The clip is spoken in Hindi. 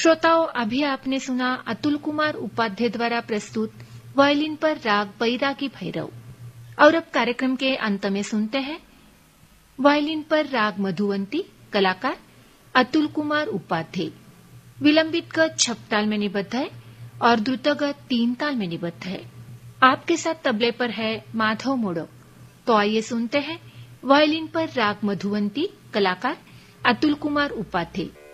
श्रोताओं, अभी आपने सुना अतुल कुमार उपाध्याय द्वारा प्रस्तुत वायलिन पर राग बैरागी भैरव। और अब कार्यक्रम के अंत में सुनते हैं वायलिन पर राग मधुवंती, कलाकार अतुल कुमार उपाध्याय। विलंबित गत 6 ताल में निबद्ध है और द्रुतगत 3 ताल में निबद्ध है। आपके साथ तबले पर है माधव मोड़क। तो आइए सुनते हैं वायलिन पर राग मधुवंती, कलाकार अतुल कुमार उपाध्याय।